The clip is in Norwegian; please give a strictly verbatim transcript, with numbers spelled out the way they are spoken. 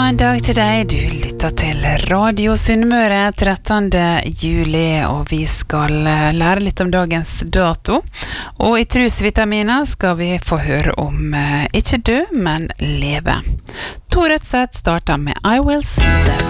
en dag til deg. Du lytter til Radio Sunnmøre trettende juli, og vi skal lære litt om dagens dato. Og i trusvitaminer skal vi få høre om eh, ikke dø, men leve. Tor Rødseth starter med I Will See Them.